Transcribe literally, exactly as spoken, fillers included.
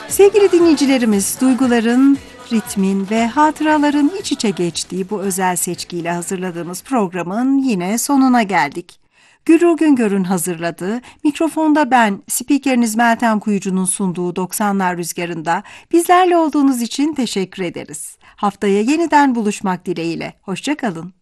Sevgili dinleyicilerimiz, duyguların, ritmin ve hatıraların iç içe geçtiği bu özel seçkiyle hazırladığımız programın yine sonuna geldik. Gürür Güngör'ün hazırladığı, mikrofonda ben, spikeriniz Meltem Kuyucu'nun sunduğu doksanlar Rüzgarı'nda bizlerle olduğunuz için teşekkür ederiz. Haftaya yeniden buluşmak dileğiyle. Hoşça kalın.